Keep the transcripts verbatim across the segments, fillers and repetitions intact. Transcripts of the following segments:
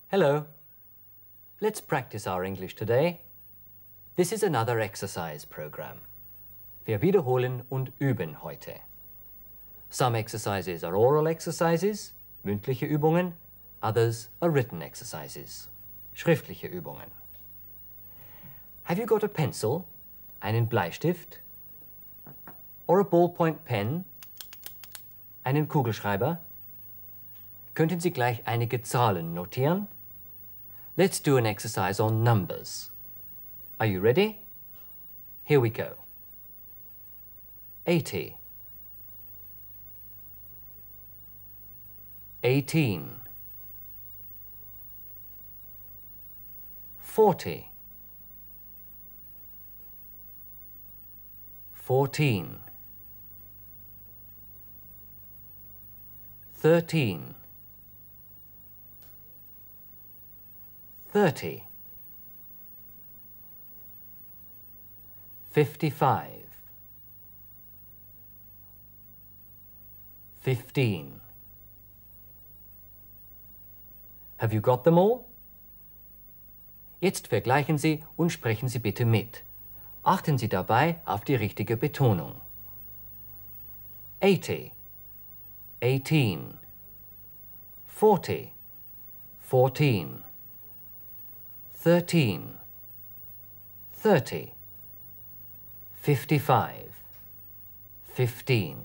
Hello. Let's practice our English today. This is another exercise program. Wir wiederholen und üben heute. Some exercises are oral exercises, mündliche Übungen. Others are written exercises, schriftliche Übungen. Have you got a pencil, einen Bleistift, or a ballpoint pen, einen Kugelschreiber? Könnten Sie gleich einige Zahlen notieren? Let's do an exercise on numbers. Are you ready? Here we go. eighty, eighteen, forty, fourteen, thirteen, thirty, fifty-five, fifteen. Have you got them all? Jetzt vergleichen Sie und sprechen Sie bitte mit. Achten Sie dabei auf die richtige Betonung. eighty, eighteen, forty, fourteen, thirteen, thirty, fifty-five, fifteen.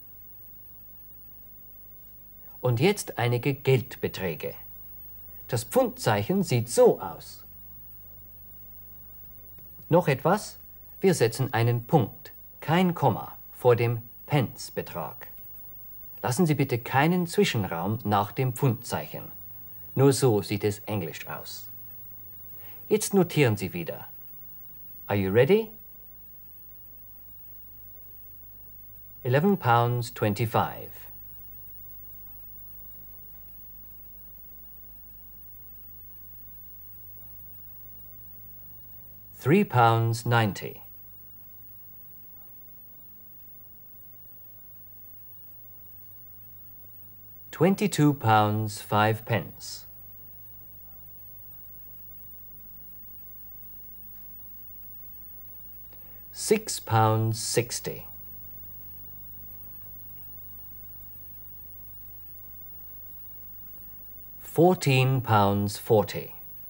Und jetzt einige Geldbeträge. Das Pfundzeichen sieht so aus. Noch etwas? Wir setzen einen Punkt, kein Komma, vor dem Pence-Betrag. Lassen Sie bitte keinen Zwischenraum nach dem Pfundzeichen. Nur so sieht es englisch aus. Jetzt notieren Sie wieder. Are you ready? eleven pounds twenty-five. Three pounds ninety. Twenty-two pounds five pence. Six pounds sixty. Fourteen pounds forty.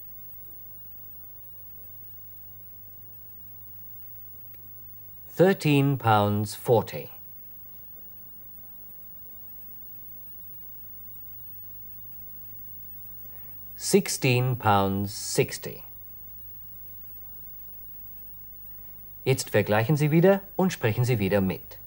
Thirteen pounds forty. Sixteen pounds sixty. Jetzt vergleichen Sie wieder und sprechen Sie wieder mit.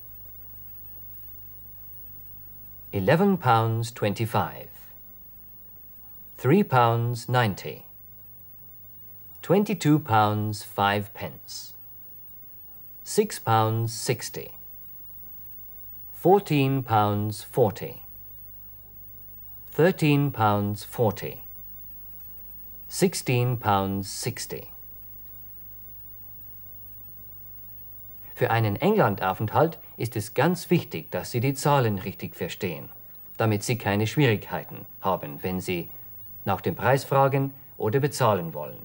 Eleven pounds twenty-five. Three pounds ninety. Twenty-two pounds five pence. Six pounds sixty. Fourteen pounds forty. Thirteen pounds forty. Sixteen pounds sixty. Für einen Englandaufenthalt ist es ganz wichtig, dass Sie die Zahlen richtig verstehen, damit Sie keine Schwierigkeiten haben, wenn Sie nach dem Preis fragen oder bezahlen wollen.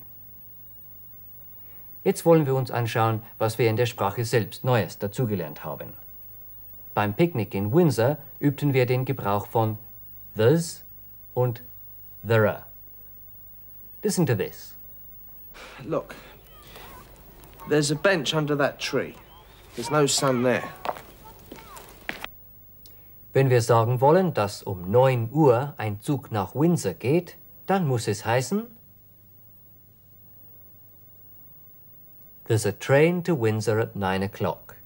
Jetzt wollen wir uns anschauen, was wir in der Sprache selbst Neues dazugelernt haben. Beim Picknick in Windsor übten wir den Gebrauch von the's und there're. Listen to this. Look, there's a bench under that tree. There's no sun there. Wenn wir sagen wollen, dass um neun Uhr ein Zug nach Windsor geht, dann muss es heißen There's a train to Windsor at nine o'clock.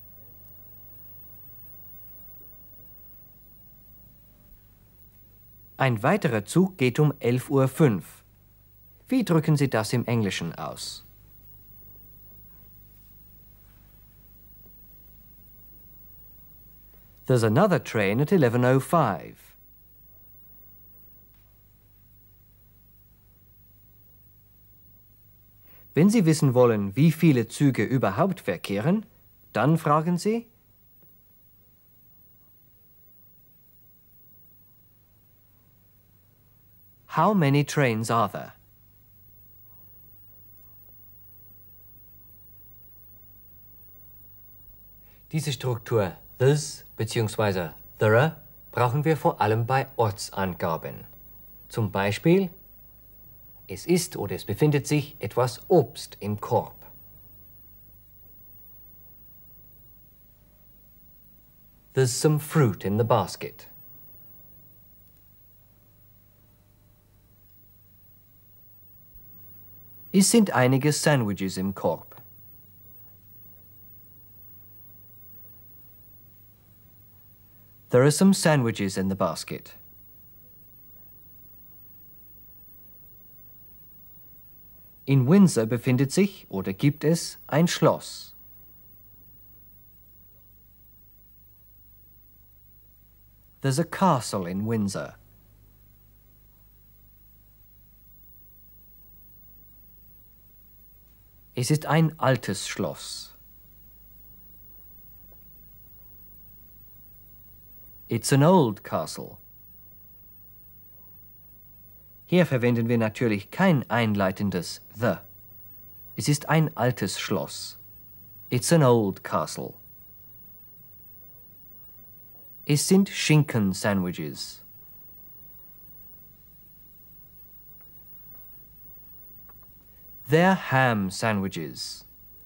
Ein weiterer Zug geht um elf Uhr fünf. Wie drücken Sie das im Englischen aus? There's another train at eleven oh five. Wenn Sie wissen wollen, wie viele Züge überhaupt verkehren, dann fragen Sie How many trains are there? Diese Struktur this bzw. there brauchen wir vor allem bei Ortsangaben. Zum Beispiel, es ist oder es befindet sich etwas Obst im Korb. There's some fruit in the basket. Es sind einige Sandwiches im Korb. There are some sandwiches in the basket. In Windsor befindet sich oder gibt es ein Schloss. There's a castle in Windsor. Es ist ein altes Schloss. It's an old castle. Hier verwenden wir natürlich kein einleitendes the. Es ist ein altes Schloss. It's an old castle. Es sind Schinken-Sandwiches. They're ham sandwiches.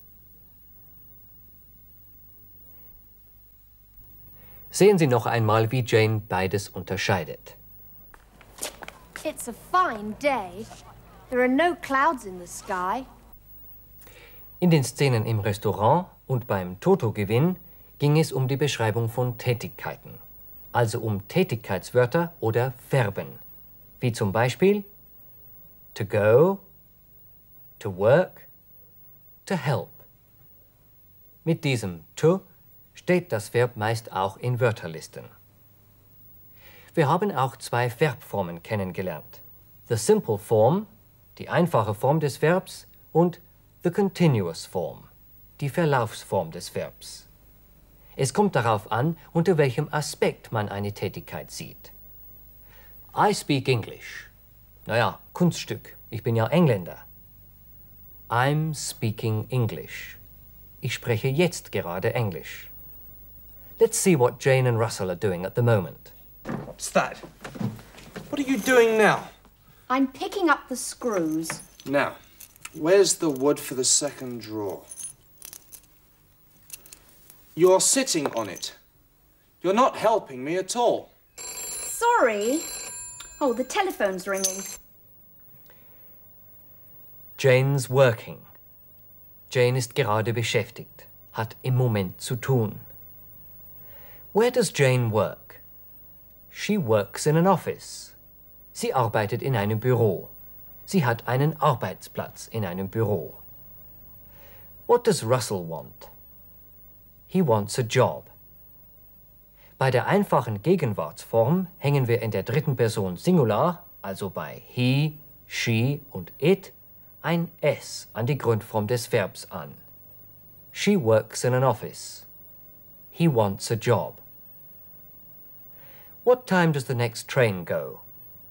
Sehen Sie noch einmal, wie Jane beides unterscheidet. It's a fine day. There are no clouds in the sky. In den Szenen im Restaurant und beim Toto-Gewinn ging es um die Beschreibung von Tätigkeiten, also um Tätigkeitswörter oder Verben, wie zum Beispiel to go, to work, to help. Mit diesem to steht das Verb meist auch in Wörterlisten. Wir haben auch zwei Verbformen kennengelernt. The simple form, die einfache Form des Verbs, und the continuous form, die Verlaufsform des Verbs. Es kommt darauf an, unter welchem Aspekt man eine Tätigkeit sieht. I speak English. Naja, Kunststück, ich bin ja Engländer. I'm speaking English. Ich spreche jetzt gerade Englisch. Let's see what Jane and Russell are doing at the moment. What's that? What are you doing now? I'm picking up the screws. Now, where's the wood for the second drawer? You're sitting on it. You're not helping me at all. Sorry. Oh, the telephone's ringing. Jane's working. Jane ist gerade beschäftigt, hat im Moment zu tun. Where does Jane work? She works in an office. Sie arbeitet in einem Büro. Sie hat einen Arbeitsplatz in einem Büro. What does Russell want? He wants a job. Bei der einfachen Gegenwartsform hängen wir in der dritten Person Singular, also bei he, she und it, ein S an die Grundform des Verbs an. She works in an office. He wants a job. What time does the next train go?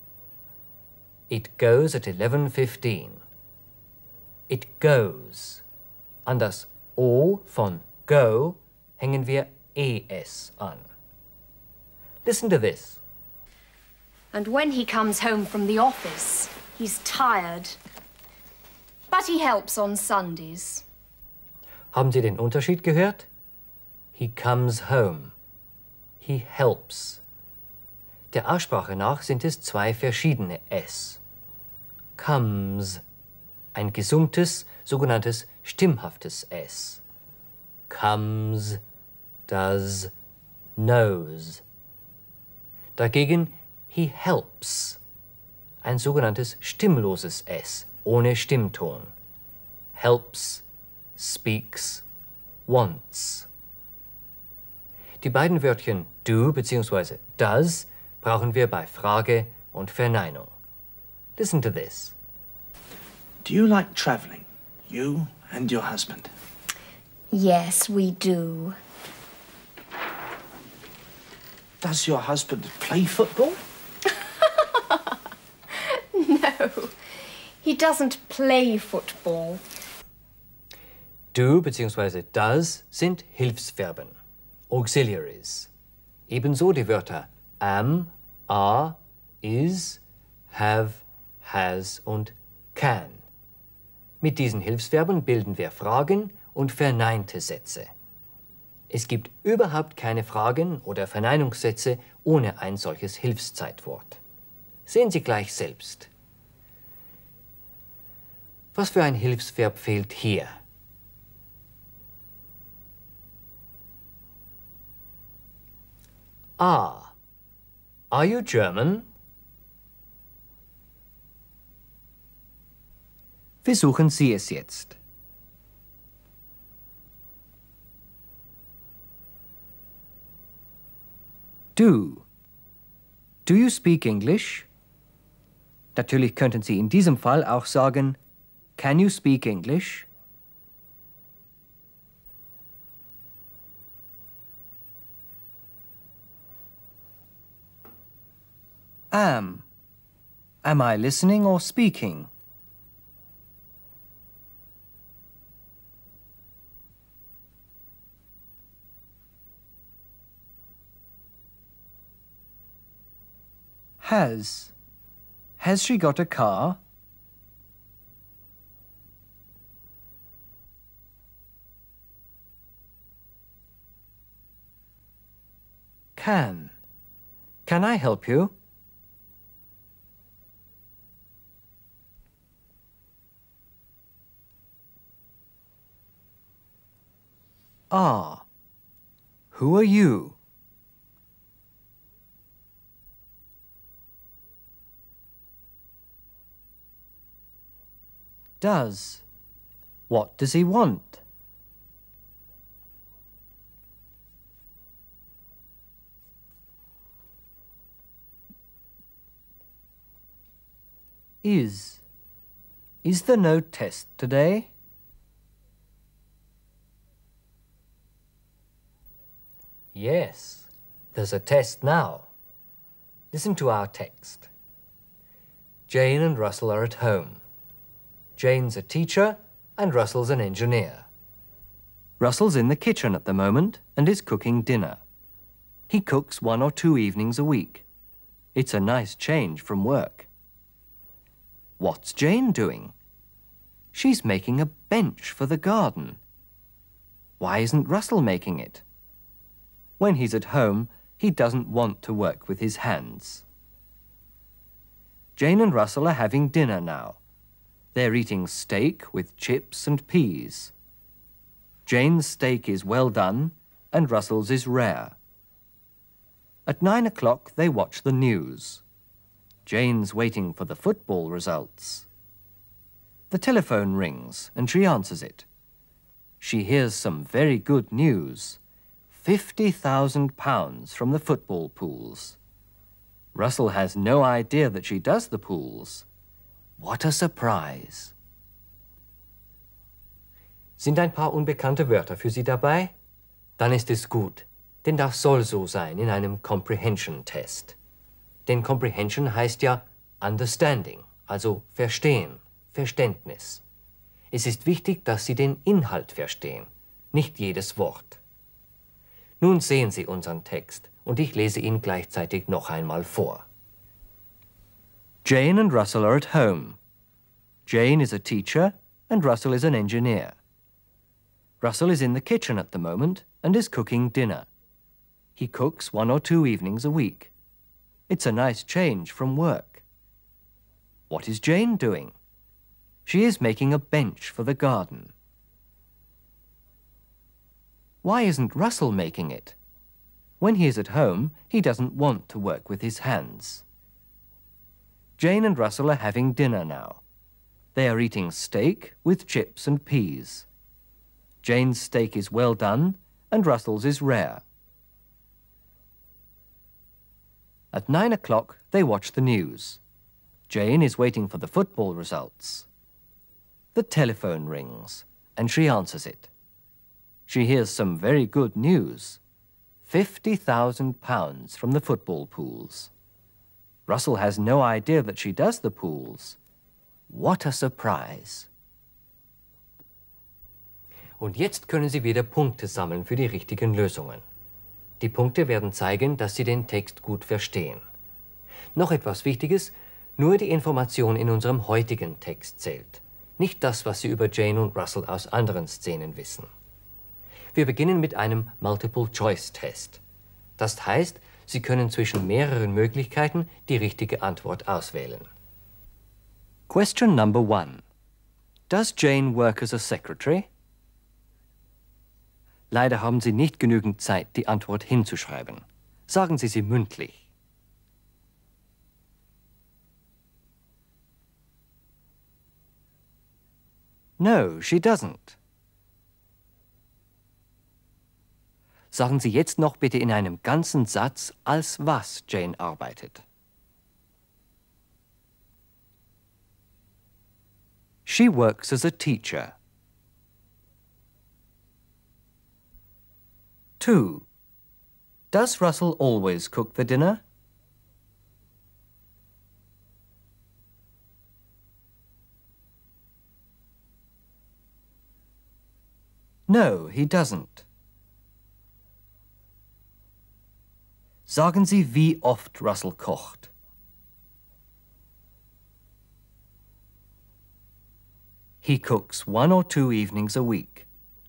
It goes at eleven fifteen. It goes. An das O von go hängen wir es an. Listen to this. And when he comes home from the office, he's tired. But he helps on Sundays. Haben Sie den Unterschied gehört? He comes home. He helps. Der Aussprache nach sind es zwei verschiedene S. Comes. Ein gesummtes, sogenanntes stimmhaftes S. Comes, does, knows. Dagegen he helps. Ein sogenanntes stimmloses S, ohne Stimmton. Helps, speaks, wants. Die beiden Wörtchen do bzw. does brauchen wir bei Frage und Verneinung. Listen to this. Do you like travelling, you and your husband? Yes, we do. Does your husband play football? No, he doesn't play football. Do bzw. does sind Hilfsverben, Auxiliaries. Ebenso die Wörter am, are, is, have, has und can. Mit diesen Hilfsverben bilden wir Fragen und verneinte Sätze. Es gibt überhaupt keine Fragen oder Verneinungssätze ohne ein solches Hilfszeitwort. Sehen Sie gleich selbst. Was für ein Hilfsverb fehlt hier? Ah. Are you German? Versuchen Sie es jetzt. Do. Do you speak English? Natürlich könnten Sie in diesem Fall auch sagen, can you speak English? Am. Am I listening or speaking? Has. Has she got a car? Can. Can I help you? Are. Who are you? Does. What does he want? Is. Is there no test today? Yes, there's a test now. Listen to our text. Jane and Russell are at home. Jane's a teacher and Russell's an engineer. Russell's in the kitchen at the moment and is cooking dinner. He cooks one or two evenings a week. It's a nice change from work. What's Jane doing? She's making a bench for the garden. Why isn't Russell making it? When he's at home, he doesn't want to work with his hands. Jane and Russell are having dinner now. They're eating steak with chips and peas. Jane's steak is well done and Russell's is rare. At nine o'clock, they watch the news. Jane's waiting for the football results. The telephone rings and she answers it. She hears some very good news. Fifty thousand pounds from the football pools. Russell has no idea that she does the pools. What a surprise. Sind ein paar unbekannte Wörter für Sie dabei? Dann ist es gut, denn das soll so sein in einem Comprehension-Test. Denn Comprehension heißt ja Understanding, also Verstehen, Verständnis. Es ist wichtig, dass Sie den Inhalt verstehen, nicht jedes Wort. Nun sehen Sie unseren Text und ich lese ihn gleichzeitig noch einmal vor. Jane and Russell are at home. Jane is a teacher and Russell is an engineer. Russell is in the kitchen at the moment and is cooking dinner. He cooks one or two evenings a week. It's a nice change from work. What is Jane doing? She is making a bench for the garden. Why isn't Russell making it? When he is at home, he doesn't want to work with his hands. Jane and Russell are having dinner now. They are eating steak with chips and peas. Jane's steak is well done and Russell's is rare. At nine o'clock, they watch the news. Jane is waiting for the football results. The telephone rings and she answers it. She hears some very good news. Fifty thousand pounds from the football pools. Russell has no idea that she does the pools. What a surprise! Und jetzt können Sie wieder Punkte sammeln für die richtigen Lösungen. Die Punkte werden zeigen, dass Sie den Text gut verstehen. Noch etwas Wichtiges: Nur die Information in unserem heutigen Text zählt, nicht das, was Sie über Jane und Russell aus anderen Szenen wissen. Wir beginnen mit einem Multiple-Choice-Test. Das heißt, Sie können zwischen mehreren Möglichkeiten die richtige Antwort auswählen. Question number one. Does Jane work as a secretary? Leider haben Sie nicht genügend Zeit, die Antwort hinzuschreiben. Sagen Sie sie mündlich. No, she doesn't. Sagen Sie jetzt noch bitte in einem ganzen Satz, als was Jane arbeitet. She works as a teacher. Two. Does Russell always cook the dinner? No, he doesn't. Sagen Sie, wie oft Russell kocht. He cooks one or two evenings a week.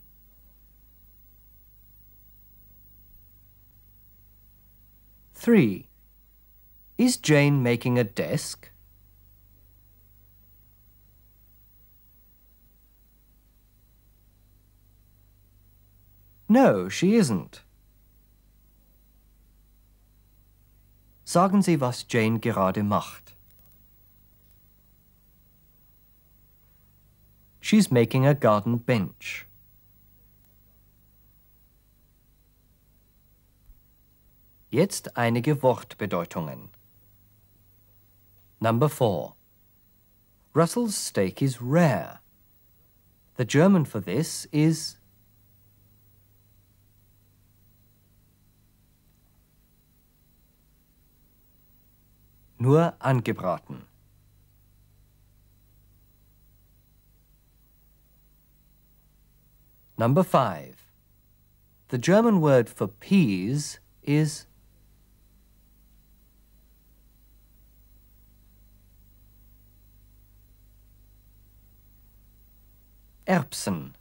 Three. Is Jane making a desk? No, she isn't. Sagen Sie, was Jane gerade macht. She's making a garden bench. Jetzt einige Wortbedeutungen. Number four. Russell's steak is rare. The German for this is nur angebraten. Number five. The German word for peas is Erbsen.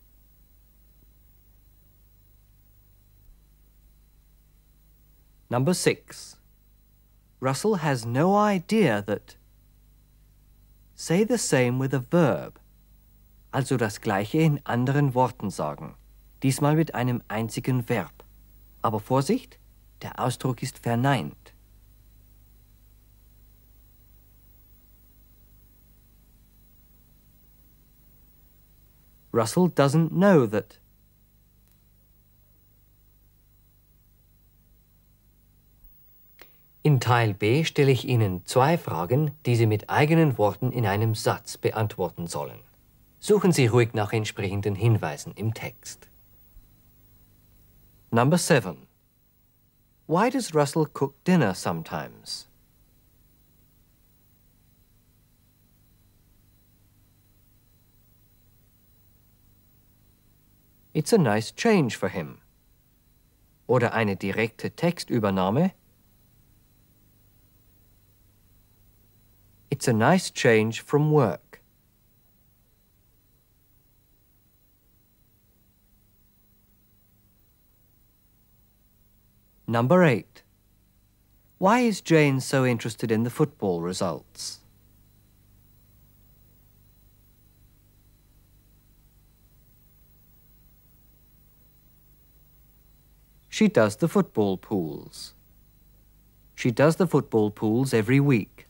Number six. Russell has no idea that. Say the same with a verb. Also das Gleiche in anderen Worten sagen. Diesmal mit einem einzigen Verb. Aber Vorsicht, der Ausdruck ist verneint. Russell doesn't know that. In Teil B stelle ich Ihnen zwei Fragen, die Sie mit eigenen Worten in einem Satz beantworten sollen. Suchen Sie ruhig nach entsprechenden Hinweisen im Text. Number seven. Why does Russell cook dinner sometimes? It's a nice change for him. Oder eine direkte Textübernahme. It's a nice change from work. Number eight. Why is Jane so interested in the football results? She does the football pools. She does the football pools every week.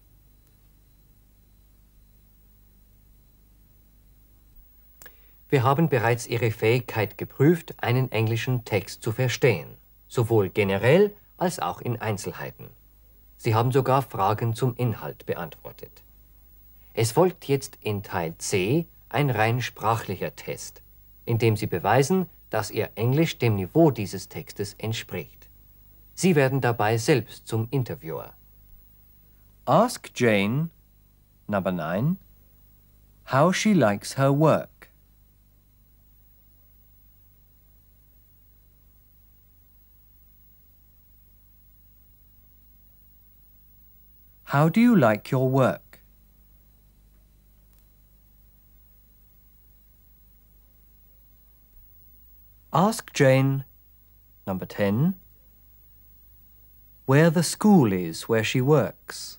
Wir haben bereits Ihre Fähigkeit geprüft, einen englischen Text zu verstehen, sowohl generell als auch in Einzelheiten. Sie haben sogar Fragen zum Inhalt beantwortet. Es folgt jetzt in Teil C ein rein sprachlicher Test, in dem Sie beweisen, dass Ihr Englisch dem Niveau dieses Textes entspricht. Sie werden dabei selbst zum Interviewer. Ask Jane, number nine, how she likes her work. How do you like your work? Ask Jane, number ten, where the school is where she works.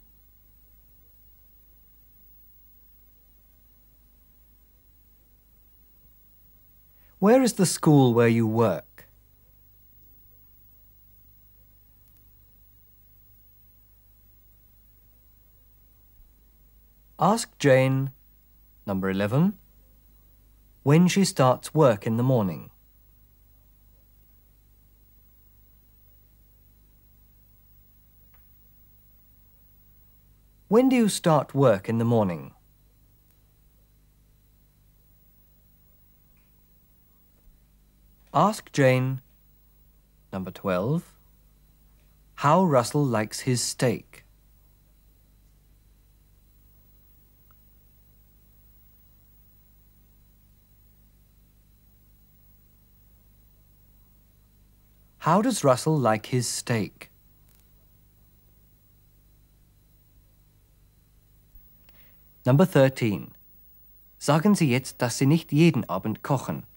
Where is the school where you work? Ask Jane, number eleven, when she starts work in the morning. When do you start work in the morning? Ask Jane, number twelve, how Russell likes his steak. How does Russell like his steak? Number thirteen. Sagen Sie jetzt, dass Sie nicht jeden Abend kochen.